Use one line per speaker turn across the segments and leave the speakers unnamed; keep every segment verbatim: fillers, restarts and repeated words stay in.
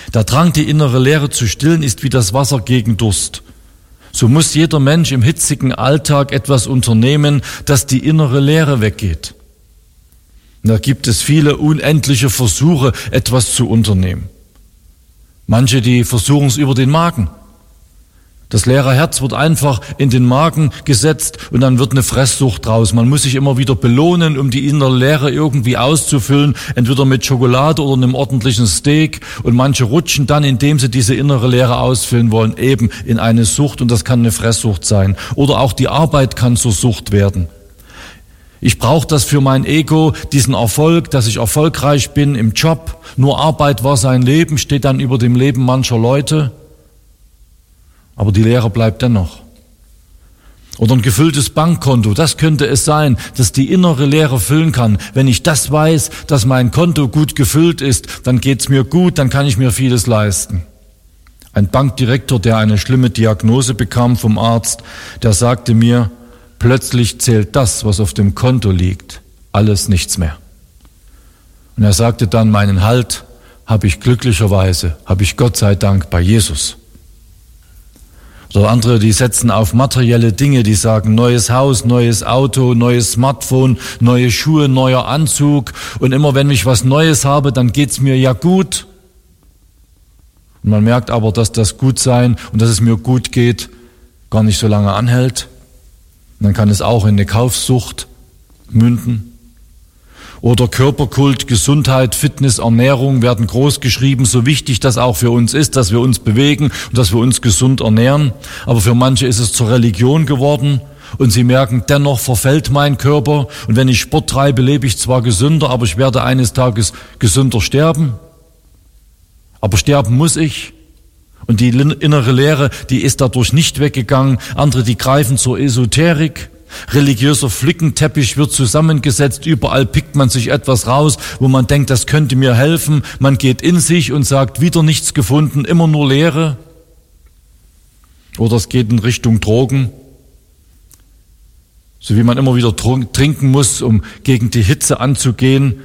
Der Drang, die innere Leere zu stillen, ist wie das Wasser gegen Durst. So muss jeder Mensch im hitzigen Alltag etwas unternehmen, dass die innere Leere weggeht. Und da gibt es viele unendliche Versuche, etwas zu unternehmen. Manche, die versuchen es über den Magen. Das leere Herz wird einfach in den Magen gesetzt und dann wird eine Fresssucht draus. Man muss sich immer wieder belohnen, um die innere Leere irgendwie auszufüllen, entweder mit Schokolade oder einem ordentlichen Steak. Und manche rutschen dann, indem sie diese innere Leere ausfüllen wollen, eben in eine Sucht, und das kann eine Fresssucht sein. Oder auch die Arbeit kann zur Sucht werden. Ich brauche das für mein Ego, diesen Erfolg, dass ich erfolgreich bin im Job. Nur Arbeit war sein Leben, steht dann über dem Leben mancher Leute. Aber die Leere bleibt dennoch. Oder ein gefülltes Bankkonto, das könnte es sein, dass die innere Leere füllen kann. Wenn ich das weiß, dass mein Konto gut gefüllt ist, dann geht's mir gut, dann kann ich mir vieles leisten. Ein Bankdirektor, der eine schlimme Diagnose bekam vom Arzt, der sagte mir, plötzlich zählt das, was auf dem Konto liegt, alles nichts mehr. Und er sagte dann, meinen Halt habe ich glücklicherweise, habe ich Gott sei Dank bei Jesus. Oder andere, die setzen auf materielle Dinge, die sagen, neues Haus, neues Auto, neues Smartphone, neue Schuhe, neuer Anzug. Und immer wenn ich was Neues habe, dann geht's mir ja gut. Und man merkt aber, dass das Gutsein und dass es mir gut geht, gar nicht so lange anhält. Und dann kann es auch in eine Kaufsucht münden. Oder Körperkult, Gesundheit, Fitness, Ernährung werden groß geschrieben, so wichtig das auch für uns ist, dass wir uns bewegen und dass wir uns gesund ernähren. Aber für manche ist es zur Religion geworden und sie merken, dennoch verfällt mein Körper und wenn ich Sport treibe, lebe ich zwar gesünder, aber ich werde eines Tages gesünder sterben. Aber sterben muss ich. Und die innere Leere, die ist dadurch nicht weggegangen. Andere, die greifen zur Esoterik. Religiöser Flickenteppich wird zusammengesetzt, überall pickt man sich etwas raus, wo man denkt, das könnte mir helfen. Man geht in sich und sagt, wieder nichts gefunden, immer nur Leere. Oder es geht in Richtung Drogen, so wie man immer wieder trinken muss, um gegen die Hitze anzugehen.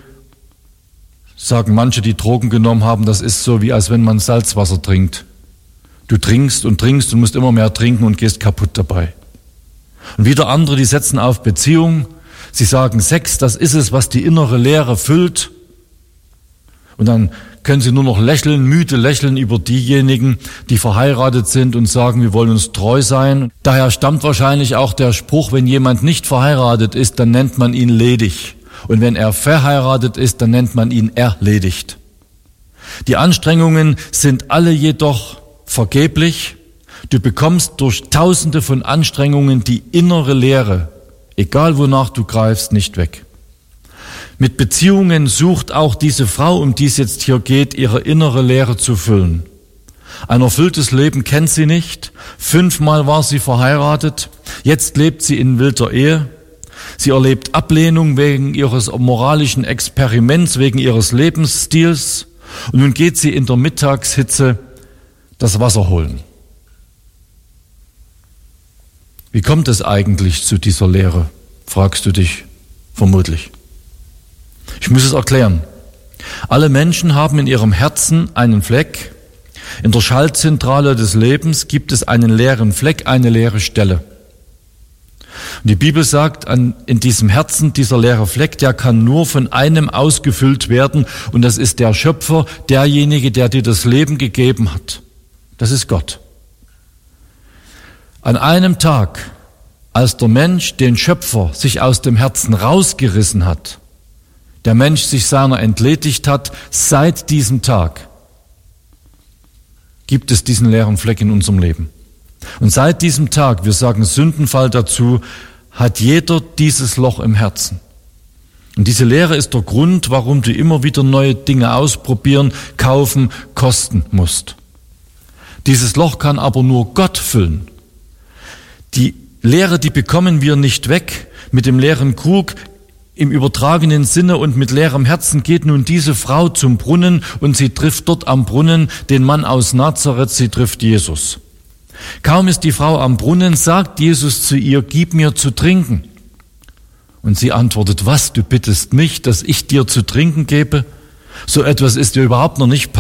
Sagen manche, die Drogen genommen haben, das ist so, wie als wenn man Salzwasser trinkt. Du trinkst und trinkst und musst immer mehr trinken und gehst kaputt dabei. Und wieder andere, die setzen auf Beziehung. Sie sagen, Sex, das ist es, was die innere Leere füllt. Und dann können sie nur noch lächeln, müde lächeln über diejenigen, die verheiratet sind und sagen, wir wollen uns treu sein. Daher stammt wahrscheinlich auch der Spruch, wenn jemand nicht verheiratet ist, dann nennt man ihn ledig. Und wenn er verheiratet ist, dann nennt man ihn erledigt. Die Anstrengungen sind alle jedoch vergeblich. Du bekommst durch tausende von Anstrengungen die innere Leere, egal wonach du greifst, nicht weg. Mit Beziehungen sucht auch diese Frau, um die es jetzt hier geht, ihre innere Leere zu füllen. Ein erfülltes Leben kennt sie nicht. Fünfmal war sie verheiratet. Jetzt lebt sie in wilder Ehe. Sie erlebt Ablehnung wegen ihres moralischen Experiments, wegen ihres Lebensstils. Und nun geht sie in der Mittagshitze das Wasser holen. Wie kommt es eigentlich zu dieser Leere, fragst du dich vermutlich. Ich muss es erklären. Alle Menschen haben in ihrem Herzen einen Fleck. In der Schaltzentrale des Lebens gibt es einen leeren Fleck, eine leere Stelle. Und die Bibel sagt, an, in diesem Herzen, dieser leere Fleck, der kann nur von einem ausgefüllt werden, und das ist der Schöpfer, derjenige, der dir das Leben gegeben hat. Das ist Gott. An einem Tag, als der Mensch den Schöpfer sich aus dem Herzen rausgerissen hat, der Mensch sich seiner entledigt hat, seit diesem Tag gibt es diesen leeren Fleck in unserem Leben. Und seit diesem Tag, wir sagen Sündenfall dazu, hat jeder dieses Loch im Herzen. Und diese Leere ist der Grund, warum du immer wieder neue Dinge ausprobieren, kaufen, kosten musst. Dieses Loch kann aber nur Gott füllen. Die Leere, die bekommen wir nicht weg. Mit dem leeren Krug im übertragenen Sinne und mit leerem Herzen geht nun diese Frau zum Brunnen und sie trifft dort am Brunnen den Mann aus Nazareth, sie trifft Jesus. Kaum ist die Frau am Brunnen, sagt Jesus zu ihr, gib mir zu trinken. Und sie antwortet, was, du bittest mich, dass ich dir zu trinken gebe? So etwas ist dir überhaupt noch nicht passiert.